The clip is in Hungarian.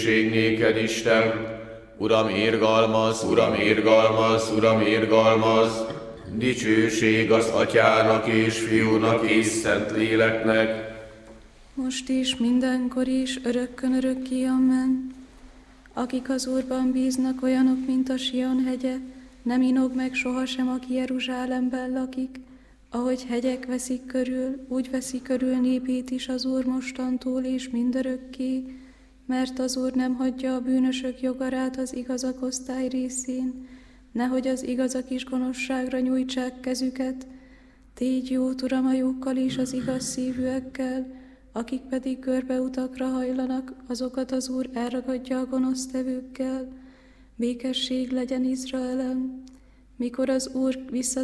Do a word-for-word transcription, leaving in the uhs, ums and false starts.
Néked, Isten, Uram, irgalmaz, Uram, irgalmaz, Uram, irgalmaz, dicsőség az Atyának és Fiúnak és Szentléleknek, most is, mindenkor is, örökkön örökké, amen. Akik az Úrban bíznak, olyanok, mint a Sion hegye, nem inog meg sohasem, aki Jeruzsálemben lakik. Ahogy hegyek veszik körül, úgy veszi körül népét is az Úr mostantól és mindörökké, mert az Úr nem hagyja a bűnösök jogarát az igazak osztály részén, nehogy az igazak is gonoszságra nyújtsák kezüket. Tégy jót, Uram, a jókkal és az igaz szívűekkel, akik pedig körbeutakra hajlanak, azokat az Úr elragadja a gonosztevőkkel. Békesség legyen Izraelen. Mikor az Úr vissza